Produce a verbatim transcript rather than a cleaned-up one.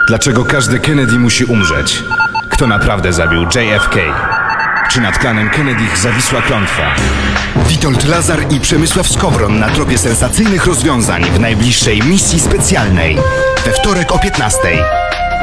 Dlaczego każdy Kennedy musi umrzeć? Kto naprawdę zabił J F K? Czy nad klanem Kennedy zawisła klątwa? Witold Lazar i Przemysław Skowron na tropie sensacyjnych rozwiązań w najbliższej misji specjalnej. We wtorek o piętnastej.